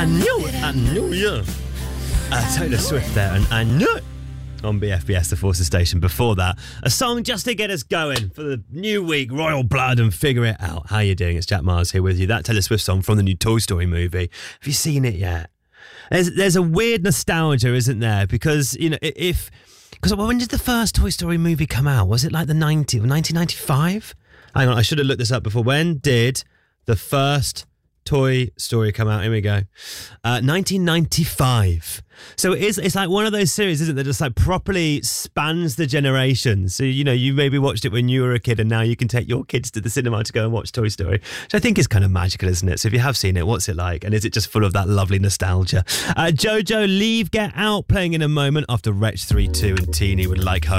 I knew you. Taylor Swift there, and I knew it. On BFBS, the Forces Station. Before that, a song just to get us going for the new week, Royal Blood and Figure It Out. How you doing? It's Jack Mars here with you. That Taylor Swift song from the new Toy Story movie. Have you seen it yet? There's a weird nostalgia, isn't there? Because, you know, because when did the first Toy Story movie come out? Was it like the 1995? Hang on, I should have looked this up before. When did the first Toy Story come out? Here we go. 1995. So it's like one of those series, isn't it, that just like properly spans the generations. So, you know, you maybe watched it when you were a kid and now you can take your kids to the cinema to go and watch Toy Story, which I think is kind of magical, isn't it? So if you have seen it, what's it like? And is it just full of that lovely nostalgia? Jojo, Leave, Get Out playing in a moment after Wretch 3-2 and Teeny would like her.